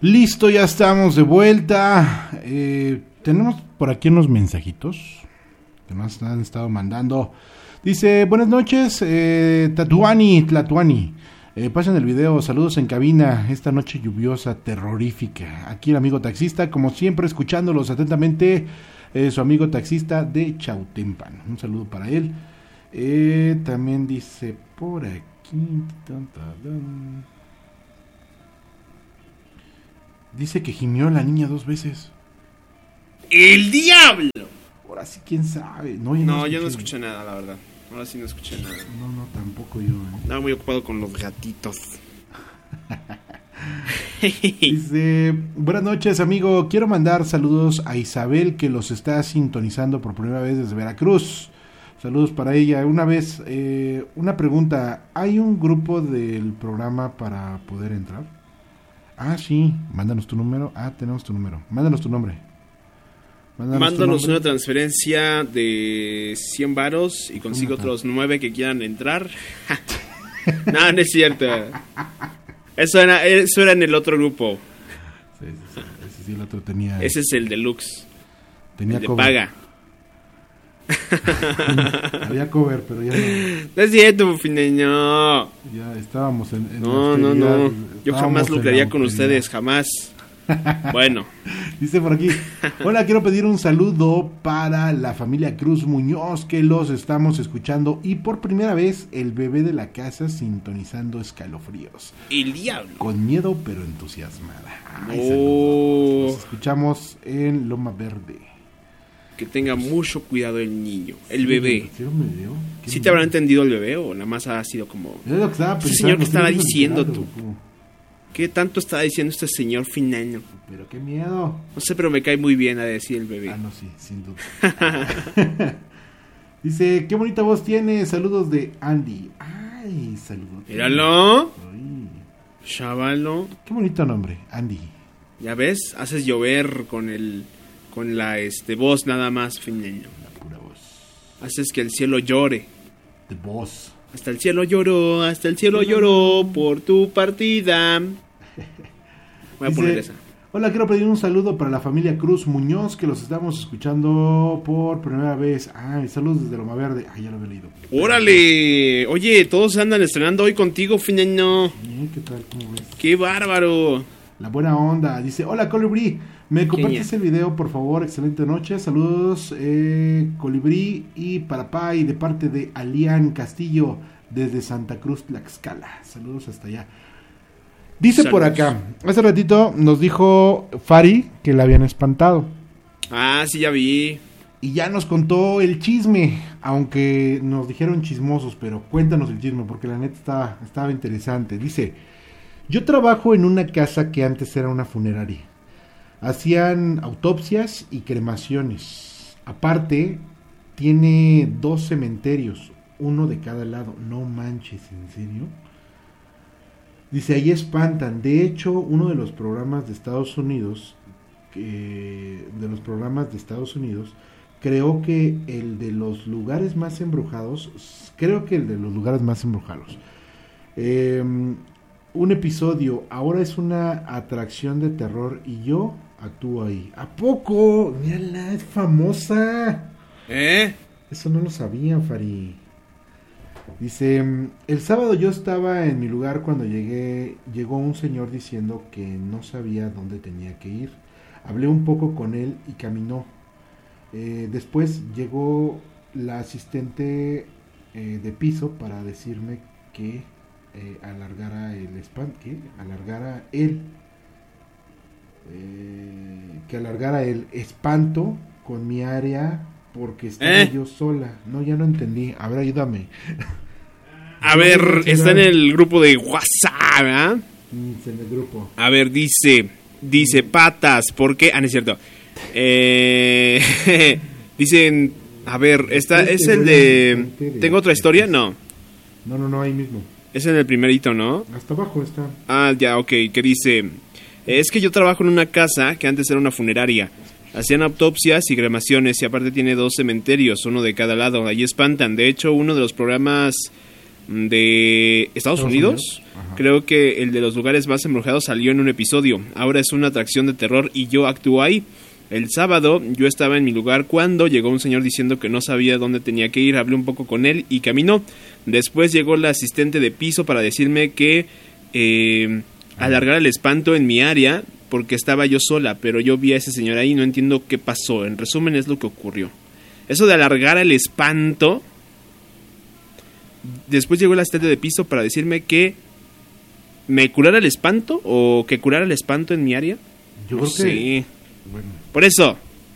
Listo, ya estamos de vuelta. Tenemos por aquí unos mensajitos que nos han estado mandando. Dice, buenas noches, Tlatuani. Pasen el video, saludos en cabina, esta noche lluviosa, terrorífica. Aquí el amigo taxista, como siempre, escuchándolos atentamente, su amigo taxista de Chautempan. Un saludo para él. También dice por aquí... Dice que gimió la niña 2 veces. ¡El diablo! Ahora sí, quién sabe. No, yo no escuché nada, la verdad. Ahora sí no escuché nada. No, tampoco yo. Estaba muy ocupado con los gatitos. Dice, buenas noches, amigo. Quiero mandar saludos a Isabel, que los está sintonizando por primera vez desde Veracruz. Saludos para ella. Una vez, una pregunta. ¿Hay un grupo del programa para poder entrar? Ah, sí, mándanos tu número. Ah, tenemos tu número. Mándanos tu nombre. Mándanos una transferencia de 100 varos y consigo otros 9 que quieran entrar. No es cierto. Eso era en el otro grupo. Sí. Ese sí, el otro tenía... Ese es el deluxe. Tenía el de cover. paga. Había cover, pero ya no. No es cierto, Fineño. Ya estábamos en No. Yo jamás lucraría con ustedes, jamás. Bueno. Dice por aquí, hola, quiero pedir un saludo para la familia Cruz Muñoz, que los estamos escuchando, y por primera vez el bebé de la casa sintonizando Escalofríos. El diablo. Con miedo pero entusiasmada. Saludos. Los escuchamos en Loma Verde. Que tenga mucho cuidado el niño, el bebé. ¿Sí te habrá entendido el bebé o nada más ha sido como... Ese señor que estará diciendo tú. ¿Qué tanto está diciendo este señor Fineño? Pero qué miedo. No sé, pero me cae muy bien a decir el bebé. Ah, no, sí, sin duda. Dice, qué bonita voz tiene. Saludos de Andy. Ay, saludos. Míralo. Chavalo. Qué bonito nombre, Andy. Ya ves, haces llover con la voz nada más, Fineño. La pura voz. Haces que el cielo llore. De voz. Hasta el cielo lloró por tu partida. Voy a poner esa. Hola, quiero pedir un saludo para la familia Cruz Muñoz, que los estamos escuchando por primera vez. Ay, saludos desde Loma Verde. Ay, ya lo había leído. ¡Órale! Oye, todos andan estrenando hoy contigo, Fineño. ¿Qué tal? ¿Cómo ves? ¡Qué bárbaro! La buena onda. Dice, hola, Colibrí. ¿Me compartes el video, por favor? Excelente noche. Saludos, Colibrí y Parapay, de parte de Alian Castillo, desde Santa Cruz, Tlaxcala. Saludos hasta allá. Dice por acá, hace ratito nos dijo Fari que la habían espantado. Ah, sí, ya vi. Y ya nos contó el chisme, aunque nos dijeron chismosos, pero cuéntanos el chisme, porque la neta estaba interesante. Dice, yo trabajo en una casa que antes era una funeraria. Hacían autopsias y cremaciones. Aparte, tiene 2 cementerios, uno de cada lado. No manches, ¿en serio? Dice, ahí espantan. De hecho, uno de los programas de Estados Unidos, creo que el de los lugares más embrujados, un episodio, ahora es una atracción de terror y yo actúo ahí. ¿A poco? Mírala, es famosa. Eso no lo sabía, Fari. Dice, el sábado yo estaba en mi lugar cuando llegó un señor diciendo que no sabía dónde tenía que ir. Hablé un poco con él y caminó. Después llegó la asistente de piso para decirme que alargara el espanto con mi área porque estaba yo sola. No, ya no entendí. A ver, ayúdame. A ver, está en el grupo de WhatsApp, ¿verdad? En el grupo. A ver, dice patas, ¿por qué? Ah, no es cierto. Dicen, a ver, es el de... ¿Tengo otra historia? No, ahí mismo. Es en el primerito, ¿no? Hasta abajo está. Ah, ya, ok, que dice... Es que yo trabajo en una casa que antes era una funeraria. Hacían autopsias y cremaciones y aparte tiene 2 cementerios, uno de cada lado. Ahí espantan. De hecho, uno de los programas de Estados Unidos. Creo que el de los lugares más embrujados salió en un episodio. Ahora es una atracción de terror y yo actúo ahí. El sábado yo estaba en mi lugar cuando llegó un señor diciendo que no sabía dónde tenía que ir. Hablé un poco con él y caminó. Después llegó la asistente de piso para decirme que alargara el espanto en mi área porque estaba yo sola, pero yo vi a ese señor ahí y no entiendo qué pasó. En resumen es lo que ocurrió. Eso de alargar el espanto. Después llegó la asistente de piso para decirme que me curara el espanto o que curara el espanto en mi área. Yo no creo sé. que... Bueno. Por eso,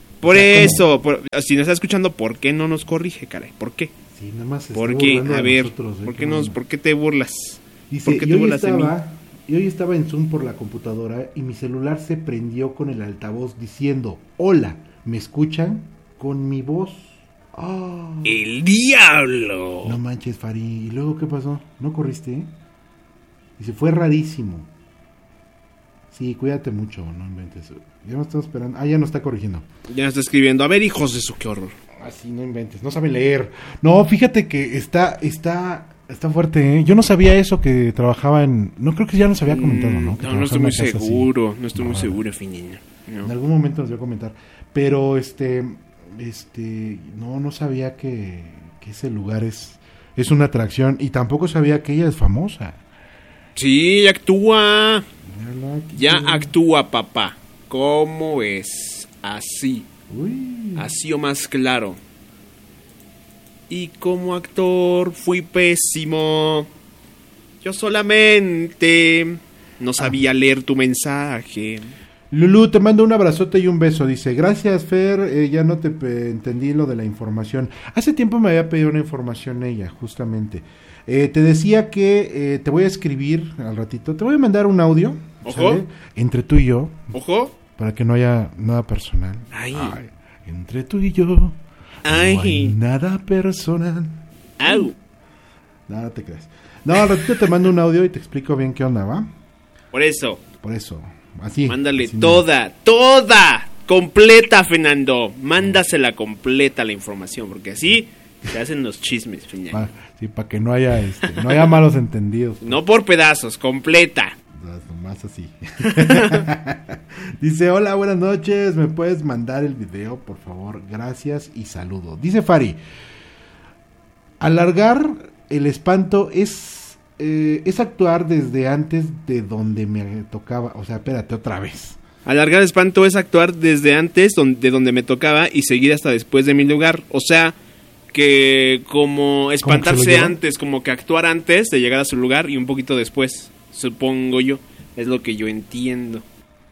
si nos está escuchando, ¿por qué no nos corrige, caray? ¿Por qué? Sí, nada más ¿Por qué? A ver, nosotros, ¿por qué te burlas? Dice, ¿Por qué te burlas de mí? Y hoy estaba en Zoom por la computadora y mi celular se prendió con el altavoz diciendo, hola, ¿me escuchan? Con mi voz. Oh. ¡El diablo! No manches, Fari. ¿Y luego qué pasó? ¿No corriste? Dice, fue rarísimo. Sí, cuídate mucho, no inventes. Ya no estamos esperando. Ah, ya no está corrigiendo. Ya no está escribiendo. A ver, hijos de su, qué horror. Ah, sí, no inventes. No sabe leer. No, fíjate que está fuerte, ¿eh? Yo no sabía eso, que trabajaba en... No, creo que ya nos había comentado, ¿no? No estoy muy seguro. No estoy muy seguro, Finino. No. En algún momento nos iba a comentar. Pero, no sabía que ese lugar es una atracción. Y tampoco sabía que ella es famosa. Sí, actúa. Ya actúa, papá. ¿Cómo es? Así. Uy. Así o más claro. Y como actor fui pésimo. Yo solamente no sabía leer tu mensaje. Lulú, te mando un abrazote y un beso. Dice, gracias, Fer, ya no te entendí lo de la información. Hace tiempo me había pedido una información ella, justamente. Te decía que te voy a escribir al ratito. Te voy a mandar un audio. Ojo. ¿Sale? Entre tú y yo. Ojo. Para que no haya nada personal. Ay. Entre tú y yo. Ay. No hay nada personal. Au. Nada te creas. No, al ratito te mando un audio y te explico bien qué onda, ¿va? Por eso. Así. Mándale así toda. Completa, Fernando. Mándasela completa la información, porque así se hacen los chismes, Fernando. Sí, para que no haya, no haya malos entendidos. No por pedazos, completa. Más así. Dice, hola, buenas noches, ¿me puedes mandar el video, por favor? Gracias y saludo. Dice Fari, alargar el espanto es actuar desde antes de donde me tocaba. O sea, espérate, otra vez. Alargar el espanto es actuar desde antes de donde me tocaba y seguir hasta después de mi lugar. O sea, que como espantarse antes, como que actuar antes de llegar a su lugar y un poquito después, supongo yo. Es lo que yo entiendo.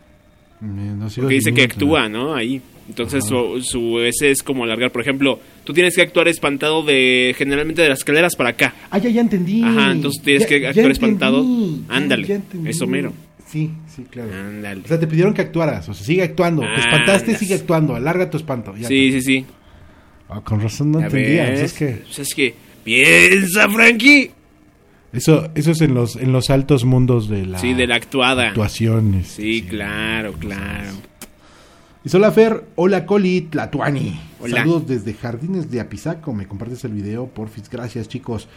Porque dice que actúa, ¿no? Ahí. Entonces ese es como alargar. Por ejemplo, tú tienes que actuar espantado generalmente de las escaleras para acá. Ah, ya entendí. Ajá, entonces tienes que actuar espantado. Ándale, eso mero. Sí, claro. Ándale. O sea, te pidieron que actuaras. O sea, sigue actuando. Te espantaste, sigue actuando. Alarga tu espanto. Ya sí. Con razón no entendía. Es que piensa, Frankie. Eso es en los altos mundos de la... Sí, de la actuada. Actuación. Sí, claro. Y hola, Fer. Hola, Coli Tlatuani. Hola. Saludos desde Jardines de Apizaco. Me compartes el video, porfis. Gracias, chicos.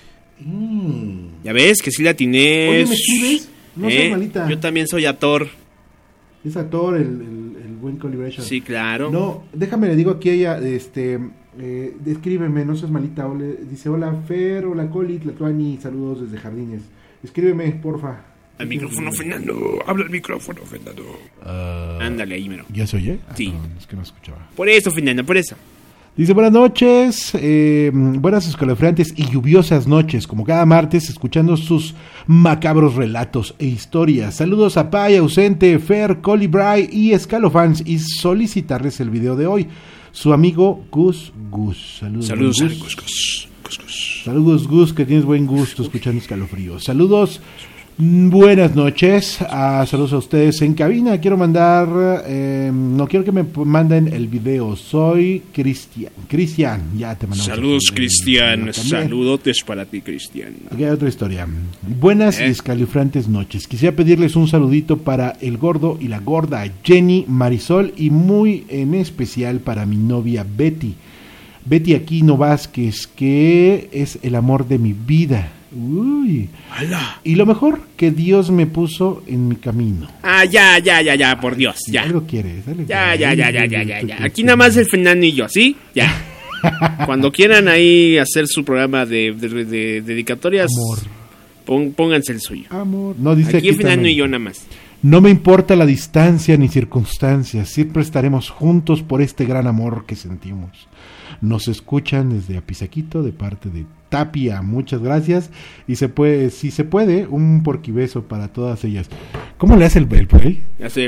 Ya ves que sí la atiné. Oye, ¿me escribes? No seas malita. Yo también soy actor. Es actor, el buen Colibration. Sí, claro. No, déjame, le digo aquí a ella, escríbeme, no seas malita. Dice, hola Fer, hola Coli, Tlatuani, saludos desde Jardines. Escríbeme, porfa. Al micrófono, Fernando. Habla al micrófono, Fernando. Ándale, ahí mero. ¿Ya se oye? Sí. Perdón, es que no escuchaba. Por eso, Fernando, por eso. Dice, buenas noches, buenas escalofriantes y lluviosas noches, como cada martes, escuchando sus macabros relatos e historias. Saludos a Pai, ausente, Fer, Colibray y Escalofans, y solicitarles el video de hoy. Su amigo Gus. Saludos Gus. Saludos, Gus, que tienes buen gusto escuchando Escalofríos. Saludos. Buenas noches, saludos a ustedes en cabina. Quiero mandar, no quiero que me manden el video. Soy Cristian, ya te mandamos. Saludos, Cristian, saludotes para ti, Cristian. Aquí hay otra historia. Buenas y escalofriantes noches. Quisiera pedirles un saludito para el gordo y la gorda Jenny, Marisol, y muy en especial para mi novia Betty. Betty Aquino Vázquez, que es el amor de mi vida. Uy. ¡Hala! Y lo mejor que Dios me puso en mi camino. Ya, por Dios, ya. Algo quieres, dale. Ya. Aquí nada más el Fernando y yo, ¿sí? Ya. Cuando quieran ahí hacer su programa de dedicatorias, amor. Pónganse el suyo. Amor. No, dice aquí el Fernando y yo nada más. No me importa la distancia ni circunstancias, siempre estaremos juntos por este gran amor que sentimos. Nos escuchan desde Apizaquito de parte de Tapia, muchas gracias. Y si se puede, un porquibeso para todas ellas. ¿Cómo le hace el güey? Hace...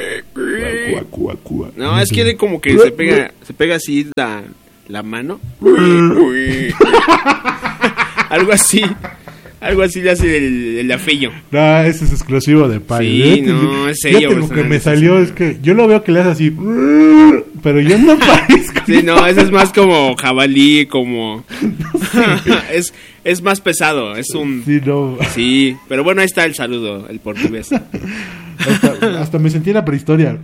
No, es que como que se pega así la mano. Algo así le hace el afillo. No, ese es exclusivo de Pai. Sí, no, es ello. Lo que me salió es que yo lo veo que le hace así, pero yo no parezco. Sí, no, ese es más como jabalí, como... No sé. Es más pesado, es un... Sí, no. Sí, pero bueno, ahí está el saludo, el portugués. Hasta me sentí en la prehistoria.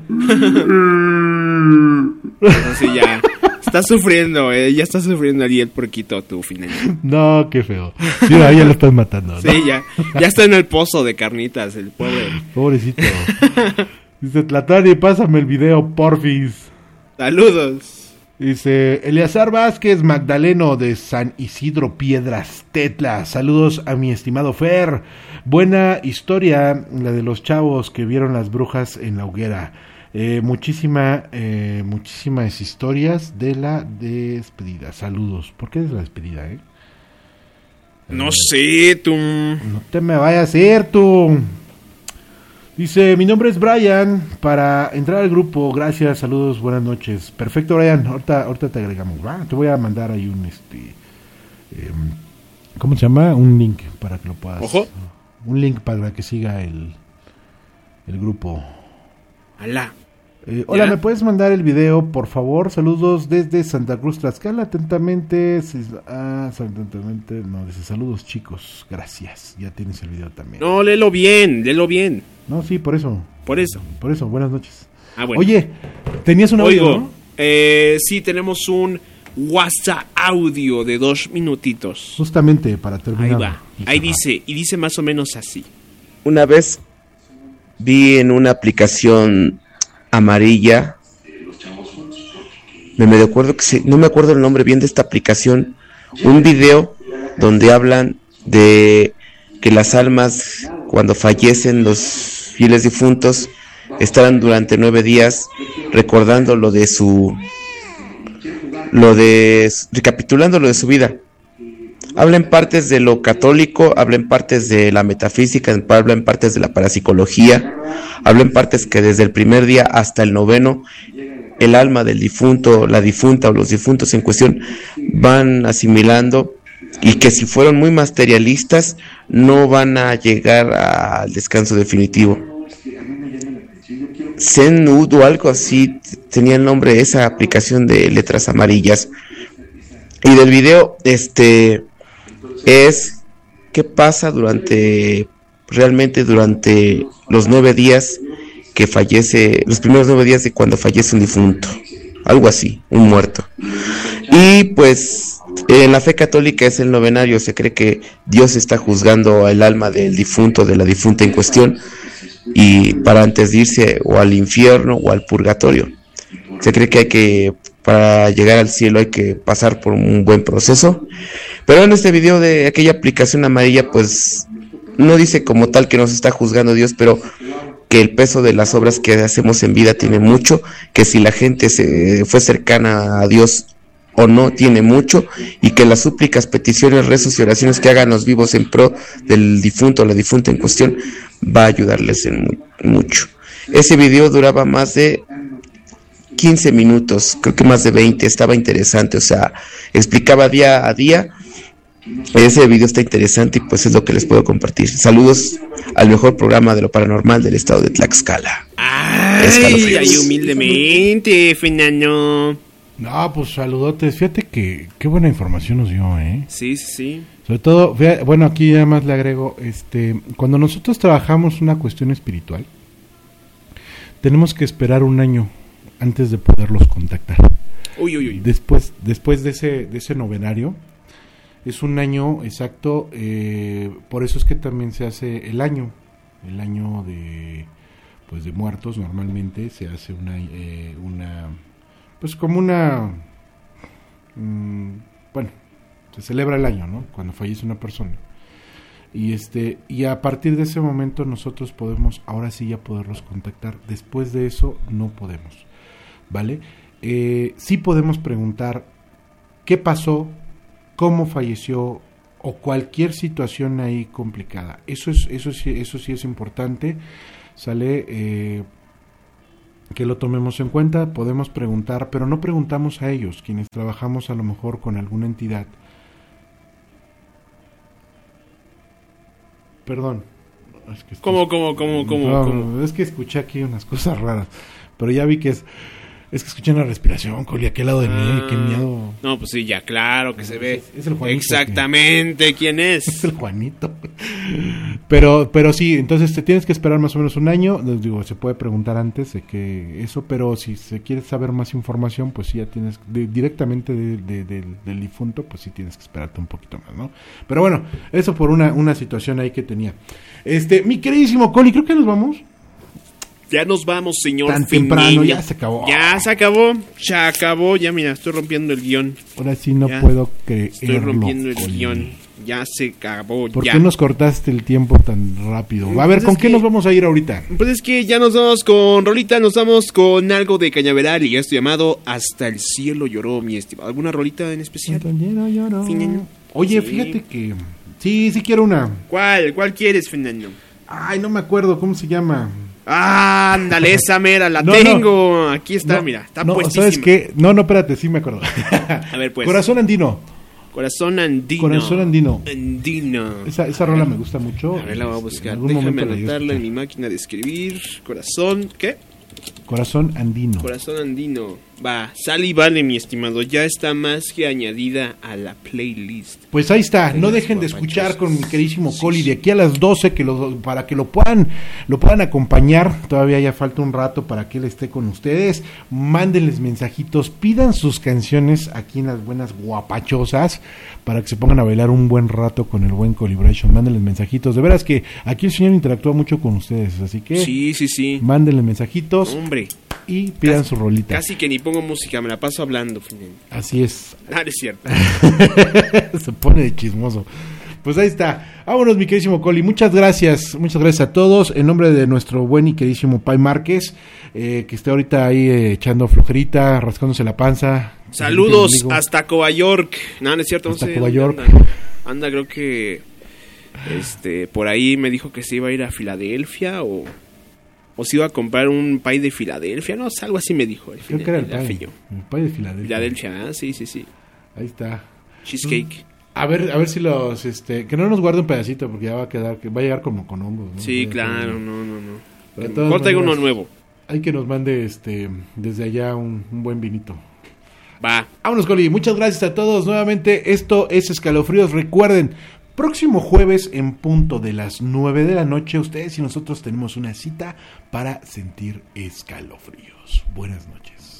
Así ya... Está sufriendo, ya está sufriendo ahí el porquito tu final. No, qué feo. Sí, ahí ya lo estás matando, ¿no? Sí, ya está en el pozo de carnitas, el pobre. Pobrecito. Dice Tlatani, pásame el video, porfis. Saludos. Dice Eleazar Vázquez Magdaleno de San Isidro Piedras Tetla. Saludos a mi estimado Fer. Buena historia la de los chavos que vieron las brujas en la hoguera. Muchísimas historias de la despedida. Saludos. ¿Por qué es la despedida, No sé, tú. No te me vayas a ir, tú. Dice, mi nombre es Brian. Para entrar al grupo, gracias, saludos, buenas noches. Perfecto, Brian. Ahorita te agregamos, ¿va? Te voy a mandar ahí un ¿cómo se llama? Un link para que lo puedas. Ojo. Un link para que siga el grupo. Alá. Hola, ¿me puedes mandar el video, por favor? Saludos desde Santa Cruz, Tlaxcala. Atentamente. No, dice saludos, chicos. Gracias. Ya tienes el video también. No, léelo bien. No, sí, por eso. Buenas noches. Bueno. Oye, ¿tenías un audio, no? Sí, tenemos un WhatsApp audio de 2 minutitos. Justamente para terminar. Ahí va. Ahí dice más o menos así. Una vez vi en una aplicación amarilla, no me acuerdo el nombre bien de esta aplicación, un video donde hablan de que las almas cuando fallecen los fieles difuntos estarán durante 9 días recordando recapitulando lo de su vida. Habla en partes de lo católico, habla en partes de la metafísica, habla en partes de la parapsicología, habla en partes que desde el primer día hasta el 9º, el alma del difunto, la difunta o los difuntos en cuestión van asimilando, y que si fueron muy materialistas no van a llegar al descanso definitivo. Zen-Ud o algo así tenía el nombre de esa aplicación de letras amarillas. Y del video es qué pasa realmente durante los 9 días que fallece, los primeros 9 días de cuando fallece un difunto, algo así, un muerto. Y pues en la fe católica es el novenario, se cree que Dios está juzgando al alma del difunto, de la difunta en cuestión, y para antes de irse o al infierno o al purgatorio. Se cree que para llegar al cielo hay que pasar por un buen proceso. Pero en este video de aquella aplicación amarilla, pues no dice como tal que nos está juzgando Dios, pero que el peso de las obras que hacemos en vida tiene mucho, que si la gente se fue cercana a Dios o no, tiene mucho, y que las súplicas, peticiones, rezos y oraciones que hagan los vivos en pro del difunto o la difunta en cuestión va a ayudarles en mucho. Ese video duraba más de 15 minutos, creo que más de 20, estaba interesante, o sea, explicaba día a día. Ese video está interesante y pues es lo que les puedo compartir. Saludos al mejor programa de lo paranormal del estado de Tlaxcala. Ay, humildemente, Fernando. No, pues saludotes, fíjate que qué buena información nos dio, Sí. Sobre todo, bueno, aquí además le agrego, cuando nosotros trabajamos una cuestión espiritual, tenemos que esperar un año antes de poderlos contactar. Después de ese novenario, es un año exacto, por eso es que también se hace el año de muertos. Normalmente se hace se celebra el año, ¿no? Cuando fallece una persona. Y a partir de ese momento nosotros podemos, ahora sí ya poderlos contactar. Después de eso no podemos, ¿vale? Sí podemos preguntar qué pasó, cómo falleció o cualquier situación ahí complicada. Eso sí es importante, ¿sale? Que lo tomemos en cuenta. Podemos preguntar, pero no preguntamos a ellos, quienes trabajamos a lo mejor con alguna entidad. Perdón. Es que ¿Cómo? Es que escuché aquí unas cosas raras, pero ya vi que es que escuché una respiración, Coli, aquí al lado de mí, qué miedo. No, pues sí, ya claro que se ve. Es el Juanito. Exactamente, ¿quién es? Es el Juanito. Pero sí, entonces te tienes que esperar más o menos un año. Les digo, se puede preguntar antes de que eso, pero si se quiere saber más información, pues sí, ya tienes directamente del difunto, pues sí tienes que esperarte un poquito más, ¿no? Pero bueno, eso por una situación ahí que tenía. Mi queridísimo Coli, creo que nos vamos. Ya nos vamos, señor. Tan temprano, ya se acabó. Se acabó. Ya mira, estoy rompiendo el guión. Ahora sí no puedo creerlo. Estoy rompiendo el guión. Ya se acabó. ¿Por qué nos cortaste el tiempo tan rápido? A ver, ¿con qué nos vamos a ir ahorita? Pues es que ya nos vamos con rolita, nos vamos con algo de Cañaveral y esto llamado Hasta el cielo lloró, mi estimado. ¿Alguna rolita en especial? Hasta el cielo lloró. Oye, fíjate que... Sí quiero una. ¿Cuál quieres, Fernando? Ay, no me acuerdo, ¿cómo se llama? Ah, ándale, esa mera, la tengo. Aquí está, mira, está puestísima. ¿Sabes qué? No, espérate, sí me acuerdo. A ver, pues. Corazón andino. Esa rola me gusta mucho. A ver, la voy a buscar. Déjame anotarla en mi máquina de escribir. ¿Qué? Corazón andino. Va, sale y vale, mi estimado. Ya está más que añadida a la playlist. Pues ahí está. No dejen de escuchar con mi queridísimo Coli de aquí a las 12 para que lo puedan acompañar. Todavía ya falta un rato para que él esté con ustedes. Mándenles mensajitos, pidan sus canciones aquí en las buenas guapachosas para que se pongan a bailar un buen rato con el buen Colibration. Mándenles mensajitos. De veras que aquí el señor interactúa mucho con ustedes, así que sí. Mándenles mensajitos. Hombre. Y pidan su rolita. Casi que ni pongo música, me la paso hablando. Así es. Es cierto. Se pone de chismoso. Pues ahí está. Vámonos, mi queridísimo Coli. Muchas gracias a todos. En nombre de nuestro buen y queridísimo Pai Márquez, que esté ahorita ahí echando flojerita, rascándose la panza. Saludos hasta Nueva York. No es cierto. Hasta Nueva York. Anda, creo que por ahí me dijo que se iba a ir a Filadelfia o se iba a comprar un pay de Filadelfia, no, algo así me dijo. Creo que era el pay de Filadelfia, sí. Ahí está. Cheesecake. A ver si los, que no nos guarde un pedacito porque ya va a llegar como con hongos, ¿no? Sí, claro, no. Mejor traigo uno nuevo. Hay que nos mande, desde allá un buen vinito. Va. Vámonos, Coli. Muchas gracias a todos. Nuevamente, esto es Escalofríos. Recuerden, próximo jueves en punto de las 9 de la noche, ustedes y nosotros tenemos una cita para sentir escalofríos. Buenas noches.